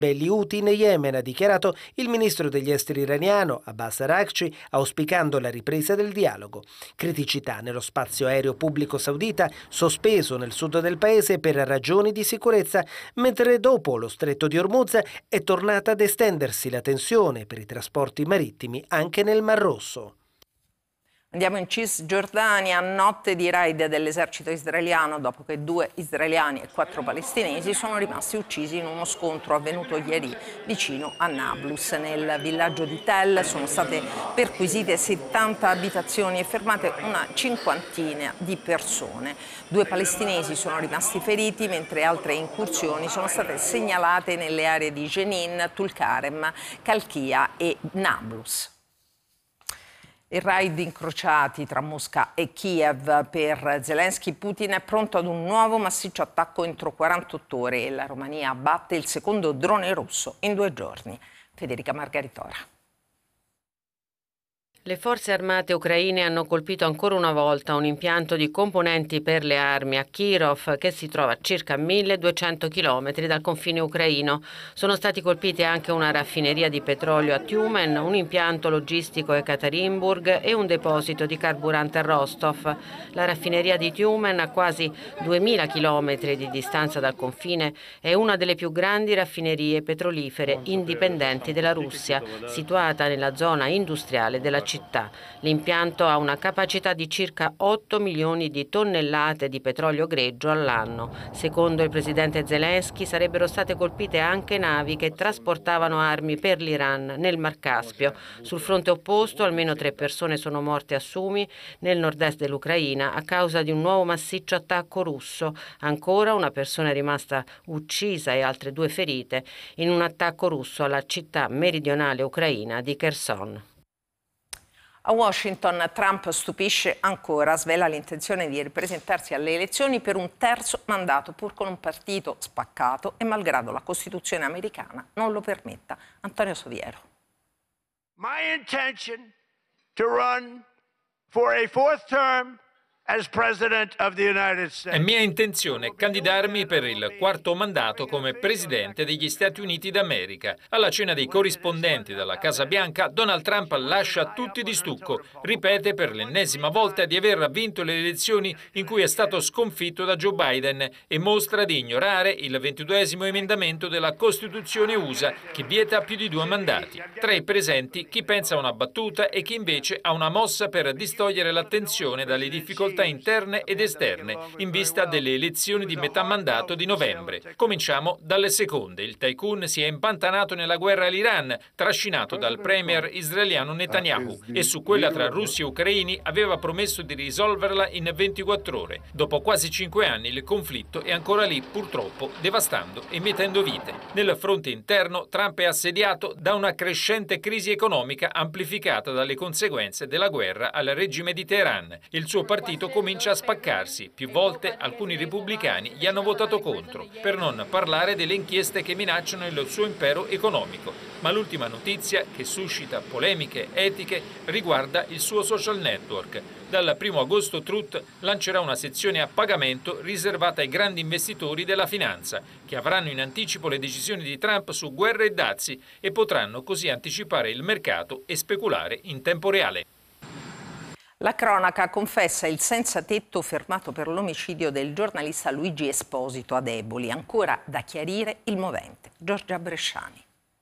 belli Houthi in Yemen, ha dichiarato il ministro degli esteri iraniano Abbas Araghchi, auspicando la ripresa del dialogo. Criticità nello spazio aereo pubblico saudita, sospeso nel sud del paese per ragioni di sicurezza, mentre dopo lo stretto di Hormuz è tornata ad estendersi la tensione per i trasporti marittimi anche nel Mar Rosso. Andiamo in Cisgiordania, notte di raid dell'esercito israeliano dopo che 2 israeliani e 4 palestinesi sono rimasti uccisi in uno scontro avvenuto ieri vicino a Nablus. Nel villaggio di Tel sono state perquisite 70 abitazioni e fermate una cinquantina di persone. 2 palestinesi sono rimasti feriti, mentre altre incursioni sono state segnalate nelle aree di Jenin, Tulkarem, Kalkia e Nablus. I raid incrociati tra Mosca e Kiev per Zelensky. Putin è pronto ad un nuovo massiccio attacco entro 48 ore e la Romania abbatte il secondo drone russo in 2 giorni. Federica Margaritora. Le forze armate ucraine hanno colpito ancora una volta un impianto di componenti per le armi a Kirov, che si trova a circa 1200 km dal confine ucraino. Sono stati colpiti anche una raffineria di petrolio a Tyumen, un impianto logistico a Ekaterinburg e un deposito di carburante a Rostov. La raffineria di Tyumen, a quasi 2000 km di distanza dal confine, è una delle più grandi raffinerie petrolifere indipendenti della Russia, situata nella zona industriale della città. L'impianto ha una capacità di circa 8 milioni di tonnellate di petrolio greggio all'anno. Secondo il presidente Zelensky sarebbero state colpite anche navi che trasportavano armi per l'Iran nel Mar Caspio. Sul fronte opposto almeno 3 persone sono morte a Sumi, nel nord-est dell'Ucraina, a causa di un nuovo massiccio attacco russo. Ancora una persona è rimasta uccisa e altre 2 ferite in un attacco russo alla città meridionale ucraina di Kherson. A Washington Trump stupisce ancora, svela l'intenzione di ripresentarsi alle elezioni per un 3° mandato, pur con un partito spaccato e malgrado la Costituzione americana non lo permetta. Antonio Soviero. My intention to run for a 4th term as President of the United States. È mia intenzione candidarmi per il 4º mandato come Presidente degli Stati Uniti d'America. Alla cena dei corrispondenti dalla Casa Bianca, Donald Trump lascia tutti di stucco. Ripete per l'ennesima volta di aver vinto le elezioni in cui è stato sconfitto da Joe Biden e mostra di ignorare il 22esimo emendamento della Costituzione USA che vieta più di 2 mandati. Tra i presenti chi pensa a una battuta e chi invece ha una mossa per distogliere l'attenzione dalle difficoltà interne ed esterne in vista delle elezioni di metà mandato di novembre. Cominciamo dalle seconde. Il tycoon si è impantanato nella guerra all'Iran, trascinato dal premier israeliano Netanyahu, e su quella tra russi e ucraini aveva promesso di risolverla in 24 ore. Dopo quasi 5 anni il conflitto è ancora lì, purtroppo, devastando e mietendo vite. Nel fronte interno Trump è assediato da una crescente crisi economica amplificata dalle conseguenze della guerra al regime di Teheran. Il suo partito comincia a spaccarsi. Più volte alcuni repubblicani gli hanno votato contro, per non parlare delle inchieste che minacciano il suo impero economico. Ma l'ultima notizia, che suscita polemiche etiche, riguarda il suo social network. Dal 1 agosto Truth lancerà una sezione a pagamento riservata ai grandi investitori della finanza, che avranno in anticipo le decisioni di Trump su guerre e dazi e potranno così anticipare il mercato e speculare in tempo reale. La cronaca confessa il senza tetto fermato per l'omicidio del giornalista Luigi Esposito ad Eboli. Ancora da chiarire il movente. Giorgia Bresciani.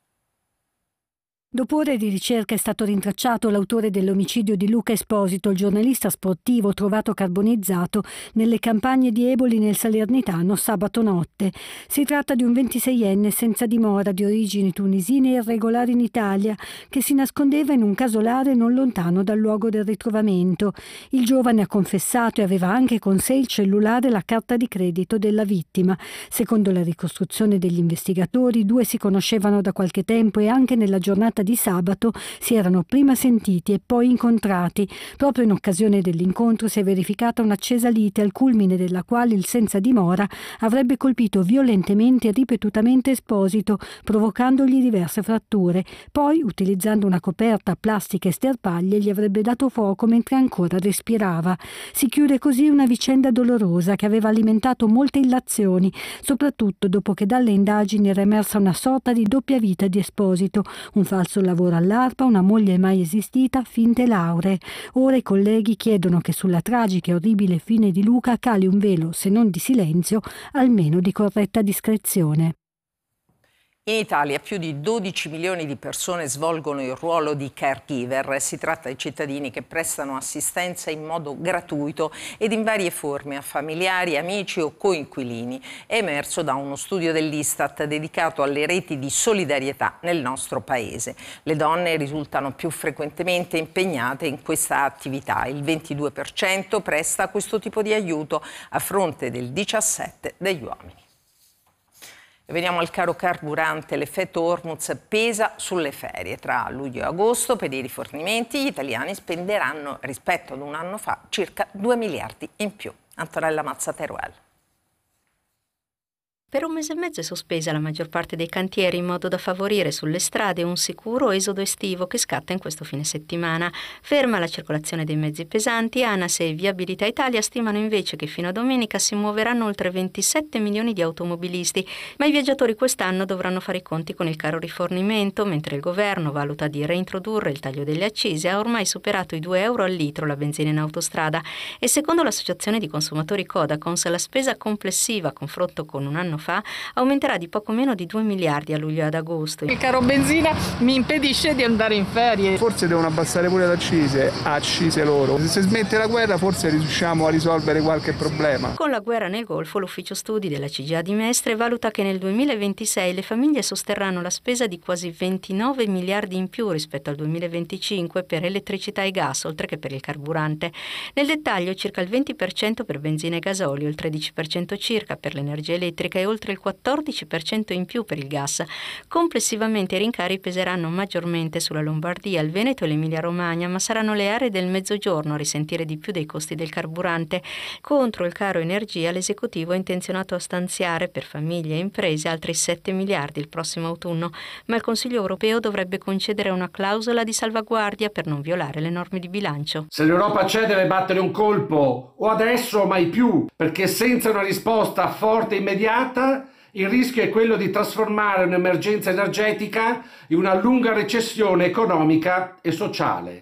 Dopo ore di ricerca è stato rintracciato l'autore dell'omicidio di Luca Esposito, il giornalista sportivo trovato carbonizzato nelle campagne di Eboli nel Salernitano sabato notte. Si tratta di un 26enne senza dimora di origini tunisine e irregolari in Italia che si nascondeva in un casolare non lontano dal luogo del ritrovamento. Il giovane ha confessato e aveva anche con sé il cellulare e la carta di credito della vittima. Secondo la ricostruzione degli investigatori, i 2 si conoscevano da qualche tempo e anche nella giornata serata di sabato si erano prima sentiti e poi incontrati. Proprio in occasione dell'incontro si è verificata un'accesa lite, al culmine della quale il senza dimora avrebbe colpito violentemente e ripetutamente Esposito, provocandogli diverse fratture. Poi, utilizzando una coperta, plastica e sterpaglie, gli avrebbe dato fuoco mentre ancora respirava. Si chiude così una vicenda dolorosa che aveva alimentato molte illazioni, soprattutto dopo che dalle indagini era emersa una sorta di doppia vita di Esposito, un falso lavoro all'ARPA, una moglie mai esistita, finte lauree. Ora i colleghi chiedono che sulla tragica e orribile fine di Luca cali un velo, se non di silenzio, almeno di corretta discrezione. In Italia più di 12 milioni di persone svolgono il ruolo di caregiver. Si tratta di cittadini che prestano assistenza in modo gratuito ed in varie forme a familiari, amici o coinquilini. È emerso da uno studio dell'Istat dedicato alle reti di solidarietà nel nostro paese. Le donne risultano più frequentemente impegnate in questa attività. Il 22% presta questo tipo di aiuto a fronte del 17% degli uomini. Veniamo al caro carburante. L'effetto Hormuz pesa sulle ferie. Tra luglio e agosto, per i rifornimenti, gli italiani spenderanno rispetto ad un anno fa circa 2 miliardi in più. Antonella Mazza-Teruel. Per un mese e mezzo è sospesa la maggior parte dei cantieri in modo da favorire sulle strade un sicuro esodo estivo che scatta in questo fine settimana. Ferma la circolazione dei mezzi pesanti, ANAS e Viabilità Italia stimano invece che fino a domenica si muoveranno oltre 27 milioni di automobilisti, ma i viaggiatori quest'anno dovranno fare i conti con il caro rifornimento, mentre il governo valuta di reintrodurre il taglio delle accise. Ha ormai superato i 2 euro al litro la benzina in autostrada e secondo l'associazione di consumatori Codacons la spesa complessiva a confronto con un anno fa aumenterà di poco meno di 2 miliardi a luglio e ad agosto. Il caro benzina mi impedisce di andare in ferie. Forse devono abbassare pure le accise loro. Se smette la guerra forse riusciamo a risolvere qualche problema. Con la guerra nel Golfo, l'ufficio studi della CGIA di Mestre valuta che nel 2026 le famiglie sosterranno la spesa di quasi 29 miliardi in più rispetto al 2025 per elettricità e gas, oltre che per il carburante. Nel dettaglio circa il 20% per benzina e gasolio, il 13% circa per l'energia elettrica e oltre il 14% in più per il gas. Complessivamente i rincari peseranno maggiormente sulla Lombardia, il Veneto e l'Emilia-Romagna, ma saranno le aree del Mezzogiorno a risentire di più dei costi del carburante. Contro il caro energia, l'esecutivo è intenzionato a stanziare per famiglie e imprese altri 7 miliardi il prossimo autunno, ma il Consiglio europeo dovrebbe concedere una clausola di salvaguardia per non violare le norme di bilancio. Se l'Europa c'è deve battere un colpo, o adesso o mai più, perché senza una risposta forte e immediata il rischio è quello di trasformare un'emergenza energetica in una lunga recessione economica e sociale.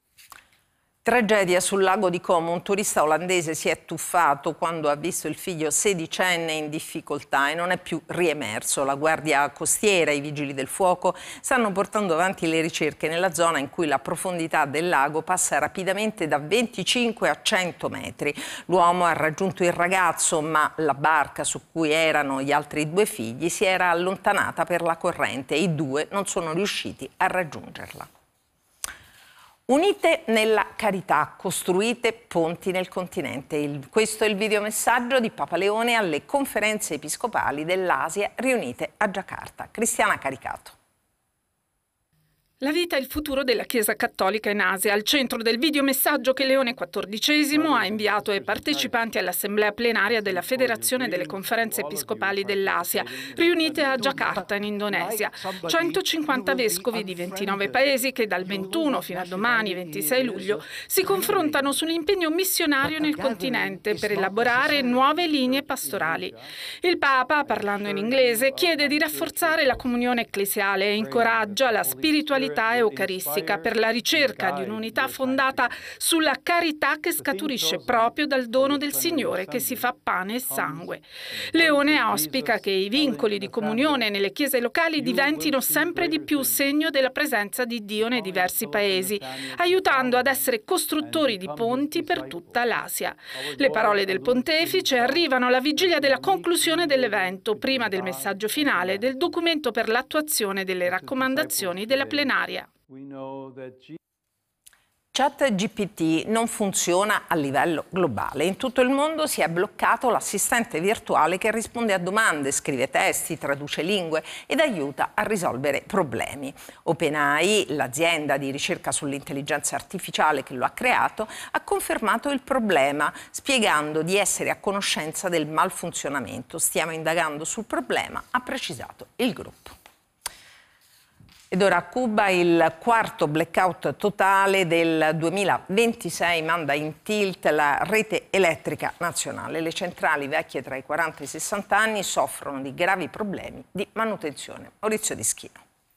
Tragedia sul lago di Como. Un turista olandese si è tuffato quando ha visto il figlio sedicenne in difficoltà e non è più riemerso. La Guardia Costiera e i Vigili del Fuoco stanno portando avanti le ricerche nella zona in cui la profondità del lago passa rapidamente da 25 a 100 metri. L'uomo ha raggiunto il ragazzo, ma la barca su cui erano gli altri 2 figli si era allontanata per la corrente e i 2 non sono riusciti a raggiungerla. Unite nella carità, costruite ponti nel continente. Questo è il videomessaggio di Papa Leone alle conferenze episcopali dell'Asia riunite a Giacarta. Cristiana Caricato. La vita e il futuro della Chiesa Cattolica in Asia, al centro del videomessaggio che Leone XIV ha inviato ai partecipanti all'assemblea plenaria della Federazione delle Conferenze Episcopali dell'Asia, riunite a Giacarta in Indonesia. 150 vescovi di 29 paesi che dal 21 fino a domani, 26 luglio, si confrontano sull'impegno missionario nel continente per elaborare nuove linee pastorali. Il Papa, parlando in inglese, chiede di rafforzare la comunione ecclesiale e incoraggia la spiritualità eucaristica per la ricerca di un'unità fondata sulla carità che scaturisce proprio dal dono del Signore che si fa pane e sangue. Leone auspica che i vincoli di comunione nelle chiese locali diventino sempre di più segno della presenza di Dio nei diversi paesi, aiutando ad essere costruttori di ponti per tutta l'Asia. Le parole del pontefice arrivano alla vigilia della conclusione dell'evento, prima del messaggio finale del documento per l'attuazione delle raccomandazioni della plenaria. ChatGPT non funziona a livello globale. In tutto il mondo si è bloccato l'assistente virtuale che risponde a domande, scrive testi, traduce lingue ed aiuta a risolvere problemi. OpenAI, l'azienda di ricerca sull'intelligenza artificiale che lo ha creato, ha confermato il problema, spiegando di essere a conoscenza del malfunzionamento. Stiamo indagando sul problema, ha precisato il gruppo. Ed ora a Cuba il quarto blackout totale del 2026 manda in tilt la rete elettrica nazionale. Le centrali vecchie tra i 40 e i 60 anni soffrono di gravi problemi di manutenzione. Maurizio Dischino.